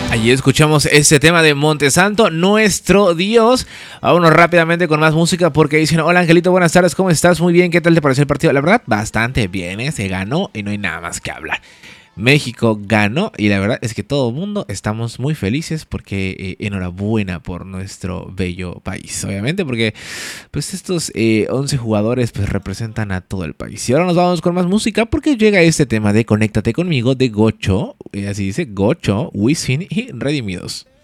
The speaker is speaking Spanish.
Allí escuchamos este tema de Montesanto, nuestro Dios. Vámonos rápidamente con más música porque dicen: hola Angelito, buenas tardes, ¿cómo estás? Muy bien, ¿qué tal te pareció el partido? La verdad, bastante bien, se ganó y no hay nada más que hablar. México ganó y la verdad es que todo el mundo estamos muy felices porque enhorabuena por nuestro bello país, obviamente, porque pues estos 11 jugadores pues representan a todo el país. Y ahora nos vamos con más música porque llega este tema de Conéctate conmigo de Gocho, así dice Gocho, Wisin y Redimidos.